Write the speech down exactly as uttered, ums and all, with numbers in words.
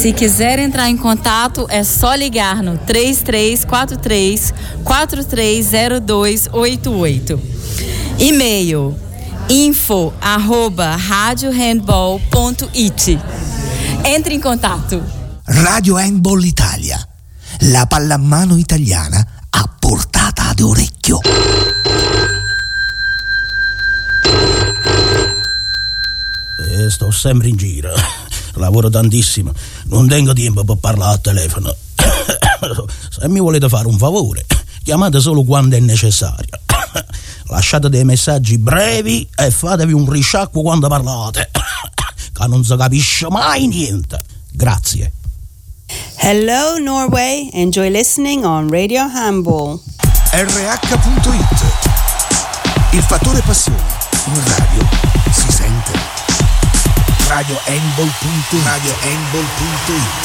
Se quiser entrar em contato, é só ligar no três três quatro três, quatro três zero dois oito oito. E-mail info arroba radiohandball ponto it. Entre in contatto. Radio Handball Italia, la pallamano italiana a portata d'orecchio. Eh, sto sempre in giro, lavoro tantissimo, non tengo tempo per parlare al telefono. Se mi volete fare un favore, chiamate solo quando è necessario. Lasciate dei messaggi brevi e fatevi un risciacquo quando parlate, che non si capisce mai niente. Grazie. Hello Norway, enjoy listening on Radio Handball. R H punto it. Il fattore passione in radio si sente. Radio Handball punto it. Radio Handball punto it.